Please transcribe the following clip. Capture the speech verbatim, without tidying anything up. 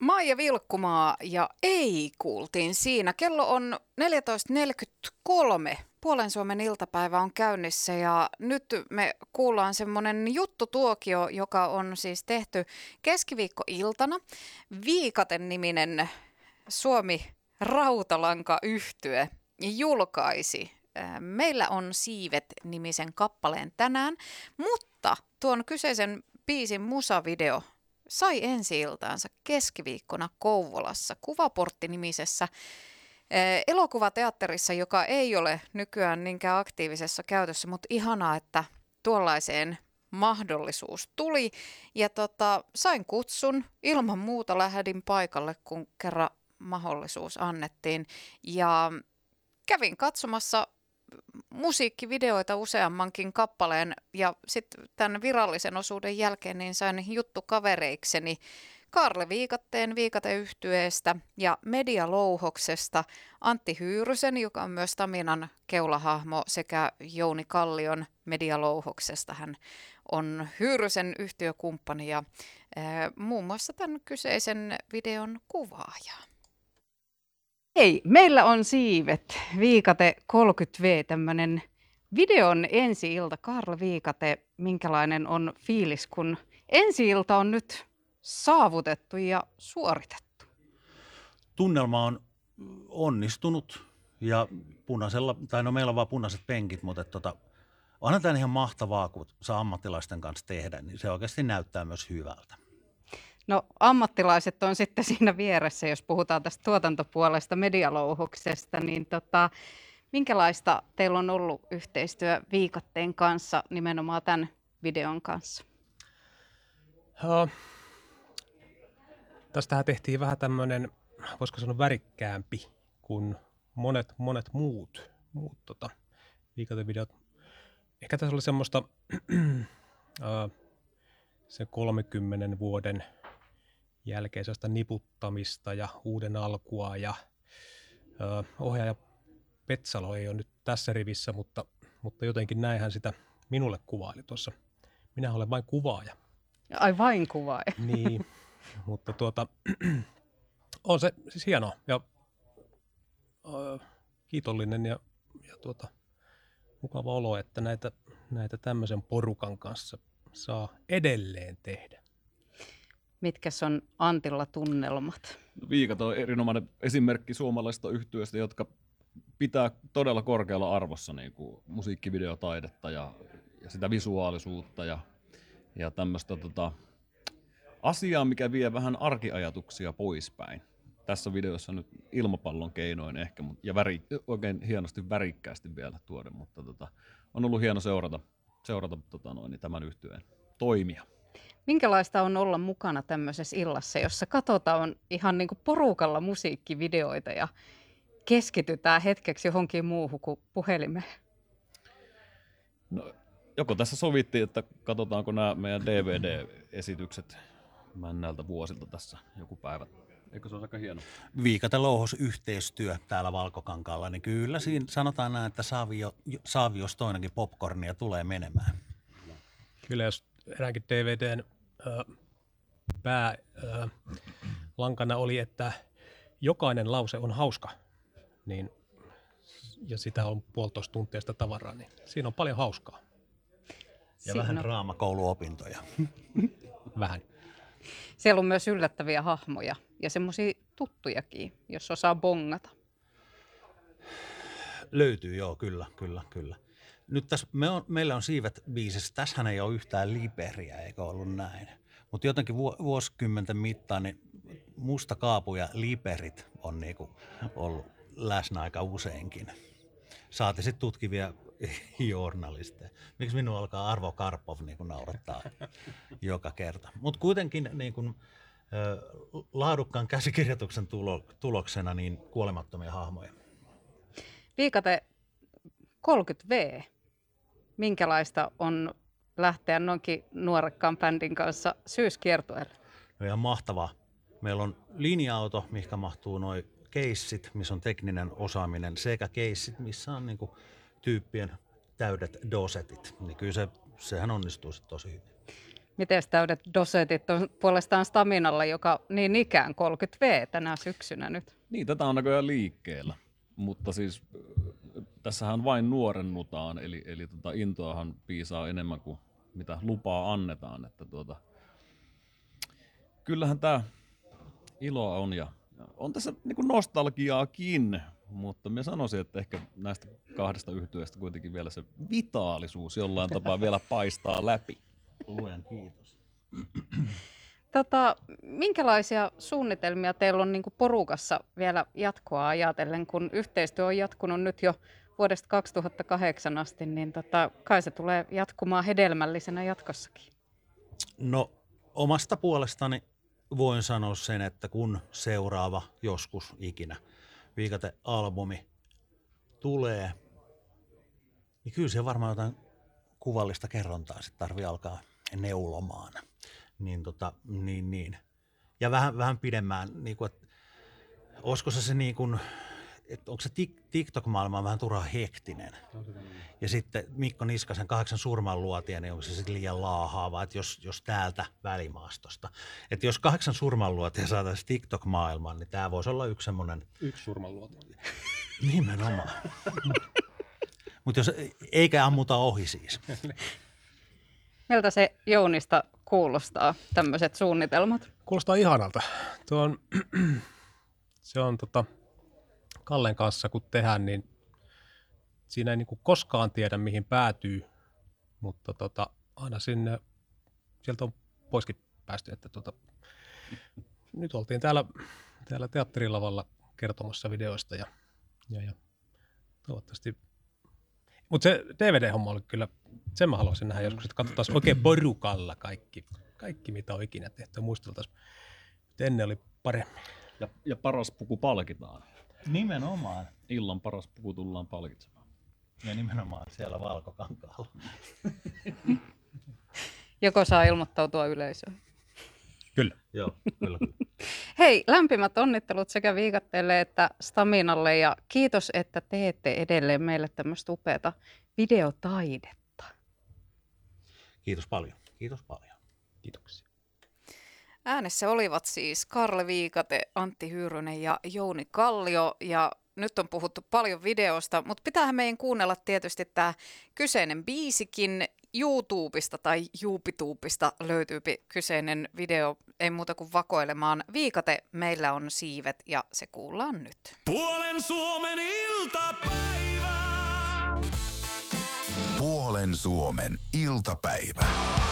Maija Vilkkumaa ja Ei kuultiin siinä. Kello on neljätoista neljäkymmentäkolme. Puolen Suomen iltapäivä on käynnissä ja nyt me kuullaan semmoinen juttutuokio, joka on siis tehty keskiviikkoiltana. Viikaten-niminen Suomi Rautalanka-yhtye julkaisi Meillä on siivet-nimisen kappaleen tänään, mutta tuon kyseisen biisin musavideo sai ensi-iltaansa keskiviikkona Kouvolassa Kuvaportti-nimisessä elokuvateatterissa, joka ei ole nykyään niinkään aktiivisessa käytössä, mutta ihanaa, että tuollaiseen mahdollisuus tuli. Ja tota, sain kutsun, ilman muuta lähdin paikalle, kun kerran mahdollisuus annettiin. Ja kävin katsomassa musiikkivideoita useammankin kappaleen ja sitten tämän virallisen osuuden jälkeen niin sain juttukavereikseni Kaarle Viikatteen Viikate-yhtyeestä ja Medialouhoksesta Antti Hyyrysen, joka on myös Taminan keulahahmo, sekä Jouni Kallion Medialouhoksesta. Hän on Hyyrysen yhtiökumppani ja äh, muun muassa tämän kyseisen videon kuvaaja. Hei, meillä on siivet, Viikate kolmekymmentä vuotta, tämmöinen videon ensi-ilta. Kaarle Viikate, minkälainen on fiilis, kun ensi-ilta on nyt saavutettu ja suoritettu? Tunnelma on onnistunut ja punaisella, tai no meillä on vaan punaiset penkit, mutta tota, onhan tämä ihan mahtavaa, kun saa ammattilaisten kanssa tehdä, niin se oikeasti näyttää myös hyvältä. No ammattilaiset on sitten siinä vieressä, jos puhutaan tästä tuotantopuolesta, Medialouhoksesta, niin tota, minkälaista teillä on ollut yhteistyö Viikatteen kanssa nimenomaan tämän videon kanssa? Uh, tästähän tehtiin vähän tämmöinen, voisiko sanoa värikkäämpi kuin monet, monet muut, muut tota, Viikate-videot. Ehkä tässä oli semmoista uh, sen kolmenkymmenen vuoden jälkeen sellaista niputtamista ja uuden alkua ja ö, ohjaaja Petsalo ei ole nyt tässä rivissä, mutta, mutta jotenkin näinhän sitä minulle kuvaili tuossa. Minä olen vain kuvaaja. Ai vain kuvaaja. Niin, mutta tuota, on se siis hienoa ja ö, kiitollinen ja, ja tuota, mukava olo, että näitä, näitä tämmöisen porukan kanssa saa edelleen tehdä. Mitkäs on Antilla tunnelmat? Viikate on erinomainen esimerkki suomalaisista yhtyeistä, jotka pitää todella korkealla arvossa niin kuin musiikkivideotaidetta ja, ja sitä visuaalisuutta ja, ja tämmöistä tota, asiaa, mikä vie vähän arkiajatuksia poispäin. Tässä videossa nyt ilmapallon keinoin ehkä ja väri, oikein hienosti värikkäästi vielä tuoda, mutta tota, on ollut hieno seurata, seurata tota noin, tämän yhtyeen toimia. Minkälaista on olla mukana tämmöisessä illassa, jossa katsotaan ihan niin kuin porukalla musiikkivideoita ja keskitytään hetkeksi johonkin muuhun kuin puhelimeen? No, joko tässä sovittiin, että katsotaanko nämä meidän D V D-esitykset mennäältä vuosilta tässä joku päivä. Eikö se ole aika hieno? Viikate-louhos-yhteistyö täällä Valkokankaalla, niin kyllä siinä sanotaan näin, että Saavio, Saavios toinenkin popcornia tulee menemään. Kyllä jos eräänkin D V D:n äh, päälankana äh, oli, että jokainen lause on hauska, niin, ja sitä on puolitoista tuntia sitä tavaraa, niin siinä on paljon hauskaa. Ja Siinä vähän on draamakouluopintoja. Vähän. Siellä on myös yllättäviä hahmoja ja semmoisia tuttujakin, jos osaa bongata. Löytyy, joo, kyllä, kyllä, kyllä. Nyt tässä, me on, meillä on siivet biisissä, tässähän ei ole yhtään liperiä, eikä ollut näin. Mutta jotenkin vu, vuosikymmenten mittaan niin Musta Kaapu ja liperit on niinku ollut läsnä aika useinkin. Saati sitten tutkivia journalisteja. Miksi minun alkaa Arvo Karpov niinku naurattaa joka kerta. Mutta kuitenkin niinku, laadukkaan käsikirjoituksen tulo, tuloksena niin kuolemattomia hahmoja. Viikate kolmekymmentä vuotta. Minkälaista on lähteä noinkin nuorekkaan bändin kanssa syyskiertueelle? No ihan mahtavaa. Meillä on linja-auto, mihinkä mahtuu noin keissit, missä on tekninen osaaminen, sekä keissit, missä on niinku tyyppien täydet dosetit. Niin kyllä se, sehän onnistuu sit tosi hyvin. Miten täydet dosetit on puolestaan Staminalla, joka niin ikään kolmekymmentä vuotta tänä syksynä nyt? Niin, tätä on näköjään liikkeellä, mutta siis äh, tässähän vain nuorennutaan, eli, eli tota intoahan piisaa enemmän kuin mitä lupaa annetaan. Että tuota, kyllähän tämä iloa on ja on tässä niin kuin nostalgiaakin, mutta mä sanoisin, että ehkä näistä kahdesta yhtyeestä kuitenkin vielä se vitaalisuus jollain tapaa vielä paistaa läpi. Luen kiitos. Tota, minkälaisia suunnitelmia teillä on niin kuin porukassa vielä jatkoa ajatellen, kun yhteistyö on jatkunut nyt jo vuodesta kaksituhattakahdeksan asti, niin tota, kai se tulee jatkumaan hedelmällisenä jatkossakin? No omasta puolestani voin sanoa sen, että kun seuraava joskus ikinä Viikate-albumi tulee, niin kyllä siellä varmaan jotain kuvallista kerrontaa sitten tarvii alkaa neulomaan. Niin, tota, niin, niin. Ja vähän, vähän pidemmään, niin kuin, että olisiko se se niin kuin, että onko se TikTok-maailma vähän turhaan hektinen. Ja sitten Mikko Niskasen kahdeksan surmanluotia, niin onko se sitten liian laahaava, että jos, jos täältä välimaastosta. Että jos kahdeksan surmanluotia saataisiin TikTok-maailmaan, niin tämä voisi olla yksi semmoinen... Yksi surmanluoti. Nimenomaan. Mutta jos eikä ammuta ohi siis. Miltä se Jounista kuulostaa, tämmöiset suunnitelmat? Kuulostaa ihanalta. Tuo on, se on tota, Kallen kanssa, kun tehdään, niin siinä ei niinku koskaan tiedä, mihin päätyy, mutta tota, aina sinne, sieltä on poiskin päästy. Että tota, nyt oltiin täällä, täällä teatterilavalla kertomassa videoista ja, ja, ja toivottavasti. Mutta se D V D-homma oli kyllä, sen mä haluaisin nähdä joskus, että katsotaan oikein porukalla kaikki, kaikki mitä on ikinä tehty. Muisteltaisiin, että ennen oli paremmin. Ja, ja paras puku palkitaan. Nimenomaan. Illan paras puku tullaan palkitsemaan. Ja nimenomaan siellä Valkokankaalla. Joko saa ilmoittautua yleisöön? Kyllä. Joo, kyllä. kyllä. Hei, lämpimät onnittelut sekä Viikatteelle että Staminalle ja kiitos, että teette edelleen meille tämmöistä upeata videotaidetta. Kiitos paljon. Kiitos paljon. Kiitoksia. Äänessä olivat siis Karle Viikate, Antti Hyyrynen ja Jouni Kallio ja nyt on puhuttu paljon videosta, mutta pitäähän meidän kuunnella tietysti tämä kyseinen biisikin. YouTubesta tai Juupituubista löytyy kyseinen video, ei muuta kuin vakoilemaan. Viikate, meillä on siivet ja se kuullaan nyt. Puolen Suomen iltapäivä. Puolen Suomen iltapäivä.